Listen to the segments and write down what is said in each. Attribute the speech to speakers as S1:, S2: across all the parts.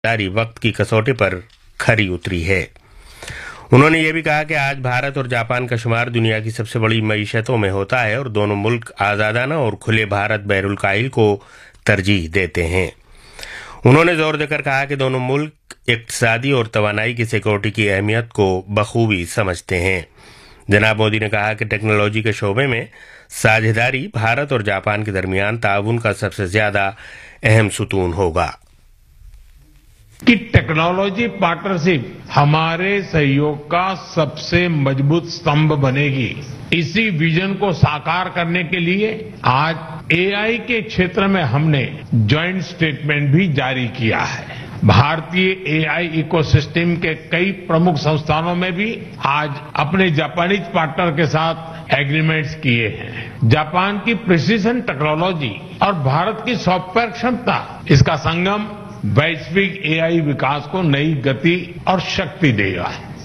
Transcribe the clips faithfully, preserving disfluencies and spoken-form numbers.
S1: साझेदारी वक्त की कसौटी पर खरी उतरी है। उन्होंने ये भी कहा कि आज भारत और जापान का शुमार दुनिया की सबसे बड़ी मईशतों में होता है और दोनों मुल्क आज़ादाना और खुले भारत बहरुल काहिल को तरजीह देते हैं। उन्होंने जोर देकर कहा कि दोनों मुल्क इक्तिसादी और तवानाई की सिक्योरिटी की अहमियत को बखूबी समझते हैं। जनाब मोदी ने कहा कि टेक्नोलॉजी के शोबे में साझेदारी भारत और जापान के दरमियान ताउन का सबसे ज्यादा अहम सुतून होगा
S2: कि टेक्नोलॉजी पार्टनरशिप हमारे सहयोग का सबसे मजबूत स्तंभ बनेगी। इसी विजन को साकार करने के लिए आज एआई के क्षेत्र में हमने ज्वाइंट स्टेटमेंट भी जारी किया है। भारतीय एआई इकोसिस्टम के कई प्रमुख संस्थानों में भी आज अपने जापानीज पार्टनर के साथ एग्रीमेंट्स किए हैं। जापान की प्रिसीजन टेक्नोलॉजी और भारत की सॉफ्टवेयर क्षमता, इसका संगम वैश्विक एआई विकास को नई गति और शक्ति देगा।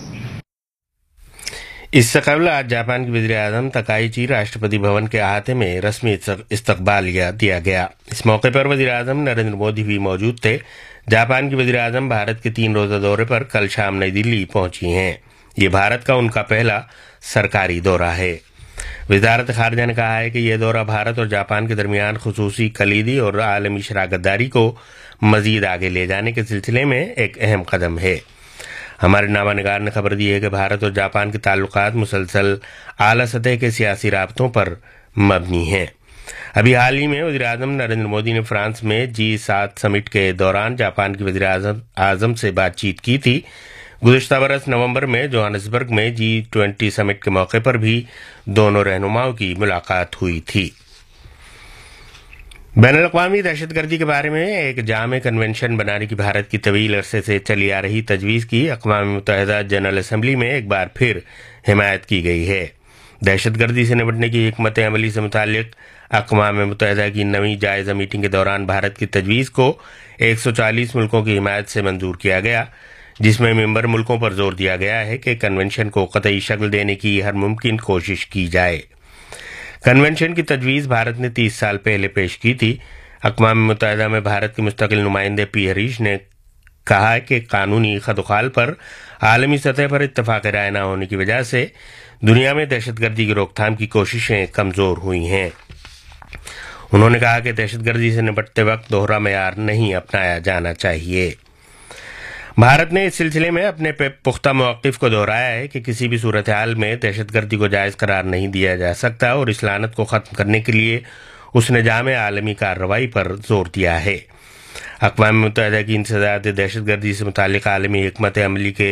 S1: इससे कबल आज जापान के वज़ीर आज़म तकाइची राष्ट्रपति भवन के अहाते में रस्मी इस्तकबाल दिया गया। इस मौके पर वज़ीर आज़म नरेंद्र मोदी भी मौजूद थे। जापान की वज़ीर आज़म भारत के तीन रोजा दौरे पर कल शाम नई दिल्ली पहुंची हैं। ये भारत का उनका पहला सरकारी दौरा है। वजारत खारजा ने कहा है कि यह दौरा भारत और जापान के दरमियान खुसूसी कलीदी और आलमी शराकतदारी को मजीद आगे ले जाने के सिलसिले में एक अहम कदम है। हमारे नामानिगार ने खबर दी है कि भारत और जापान के ताल्लुकात मुसलसल आला सतह के सियासी राबतों पर मबनी हैं। अभी हाल ही में वज़ीर आज़म नरेंद्र मोदी ने फ्रांस में जी सात समिट के दौरान जापान की वज़ीर आज़म से बातचीत की थी। गुज़िश्ता बरस नवंबर में जोहानिसबर्ग में जी ट्वेंटी समिट के मौके पर भी दोनों रहनुमाओं की मुलाकात हुई थी। बैनुल-अक़वामी दहशतगर्दी के बारे में एक जामे कन्वेंशन बनाने की भारत की तवील अरसे से चली आ रही तजवीज़ की अक़वाम मुत्तहिदा जनरल असम्बली में एक बार फिर हिमायत की गई है। दहशतगर्दी से निपटने की हिकमत अमली से मुतालिक अक़वाम मुत्तहिदा की नवीं जायज़ा मीटिंग के दौरान भारत की तजवीज़ को एक सौ चालीस मुल्कों की हिमायत से मंजूर किया गया, जिसमें मेंबर मुल्कों पर जोर दिया गया है कि कन्वेंशन को क़तई शक्ल देने की हर मुमकिन कोशिश की जाए। कन्वेंशन की तजवीज़ भारत ने तीस साल पहले पेश की थी। अक़वाम मुत्तहिदा में भारत के मुस्तकिल नुमाइंदे पी हरीश ने कहा है कि कानूनी खतुखाल पर आलमी सतह पर इत्तफ़ाक़ राय न होने की वजह से दुनिया में दहशतगर्दी की रोकथाम की कोशिशें कमज़ोर हुई हैं। उन्होंने कहा कि दहशतगर्दी से निपटते वक्त दोहरा मेयार नहीं अपनाया जाना चाहिए। भारत ने इस सिलसिले में अपने पुख्ता मौक़िफ़ को दोहराया है कि किसी भी सूरत हाल में दहशतगर्दी को जायज़ करार नहीं दिया जा सकता और इस लानत को ख़त्म करने के लिए उसने जामे आलमी कार्रवाई पर जोर दिया है। अक़वाम मुत्तहिदा की इंसदाद दहशतगर्दी से मुतालिक आलमी हिकमत अमली के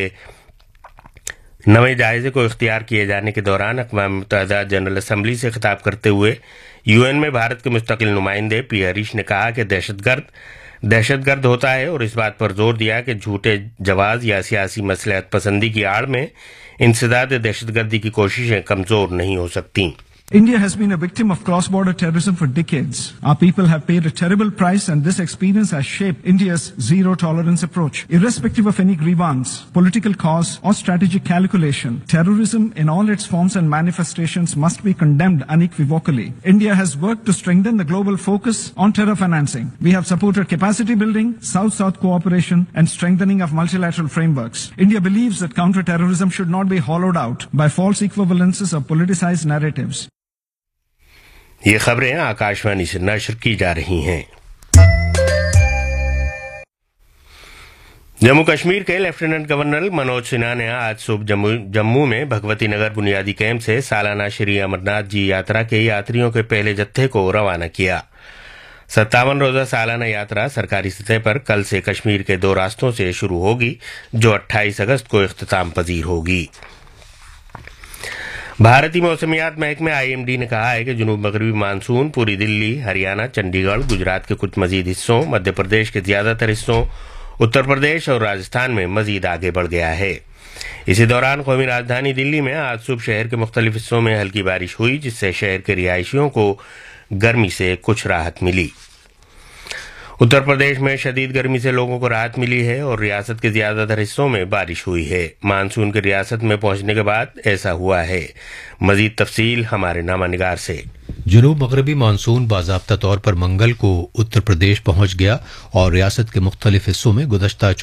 S1: नए जायजे को इख्तियार किए जाने के दौरान अक़वाम मुत्तहिदा जनरल असम्बली से खिताब करते हुए यूएन में भारत के मुस्तकिल नुमाइंदे पी हरीश ने कहा कि दहशतगर्द दहशतगर्द होता है और इस बात पर जोर दिया कि झूठे जवाज या सियासी मसलहत पसंदी की आड़ में इंसदाद दहशतगर्दी की कोशिशें कमजोर नहीं हो सकती।
S3: India has been a victim of cross-border terrorism for decades. Our people have paid a terrible price, and this experience has shaped India's zero-tolerance approach. Irrespective of any grievance, political cause, or strategic calculation, terrorism in all its forms and manifestations must be condemned unequivocally. India has worked to strengthen the global focus on terror financing. We have supported capacity building, South-South cooperation, and strengthening of multilateral frameworks. India believes that counter-terrorism should not be hollowed out by false equivalences of politicized narratives.
S1: ये खबरें आकाशवाणी से नशर की जा रही हैं। जम्मू कश्मीर के lieutenant governor Manoj Sinha ने आज सुबह जम्मू जम्मू में भगवती नगर बुनियादी कैंप से सालाना श्री अमरनाथ जी यात्रा के यात्रियों के पहले जत्थे को रवाना किया। सत्तावन रोजा सालाना यात्रा सरकारी सतह पर कल से कश्मीर के दो रास्तों से शुरू होगी, जो अट्ठाईस अगस्त को इख्तिताम पजीर होगी। भारतीय मौसमियात महकमे आईएमडी ने कहा है कि जनूब मगरबी मानसून पूरी दिल्ली, हरियाणा, चंडीगढ़, गुजरात के कुछ मजीद हिस्सों, मध्य प्रदेश के ज्यादातर हिस्सों, उत्तर प्रदेश और राजस्थान में मजीद आगे बढ़ गया है। इसी दौरान कौमी राजधानी दिल्ली में आज सुबह शहर के मुख्तलिफ हिस्सों में हल्की बारिश हुई, जिससे शहर के रिहायशियों को गर्मी से कुछ राहत मिली। उत्तर प्रदेश में शदीद गर्मी से लोगों को राहत मिली है और रियासत के ज्यादातर हिस्सों में बारिश हुई है। मानसून के रियासत में पहुंचने के बाद ऐसा हुआ है। मजीद तफसील हमारे नामानिगार से।
S4: जनूब मगरबी मानसून बाज़ाब्ता तौर पर मंगल को उत्तर प्रदेश पहुंच गया और रियासत के मुख्तलिफ हिस्सों में गुज़श्ता